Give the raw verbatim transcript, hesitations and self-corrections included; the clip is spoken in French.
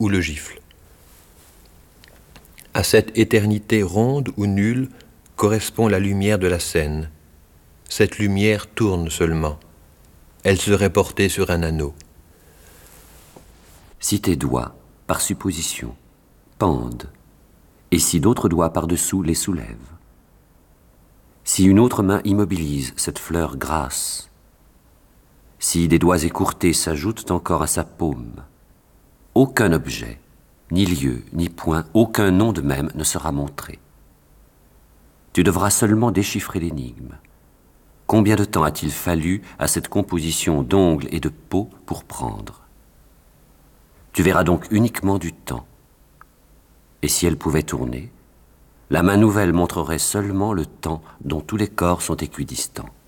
ou le gifle. À cette éternité ronde ou nulle correspond la lumière de la scène. Cette lumière tourne seulement. Elle serait portée sur un anneau. Si tes doigts, par supposition, pendent, et si d'autres doigts par-dessous les soulèvent, si une autre main immobilise cette fleur grasse, si des doigts écourtés s'ajoutent encore à sa paume, aucun objet, ni lieu, ni point, aucun nom de même ne sera montré. Tu devras seulement déchiffrer l'énigme. Combien de temps a-t-il fallu à cette composition d'ongles et de peau pour prendre? Tu verras donc uniquement du temps. Et si elle pouvait tourner, la main nouvelle montrerait seulement le temps dont tous les corps sont équidistants.